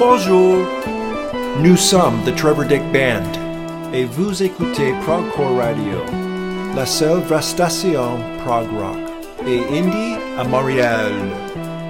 Bonjour, nous sommes The Trevor Dick Band et vous écoutez Progcore Radio, la seule vraie station prog rock et indie à Montréal.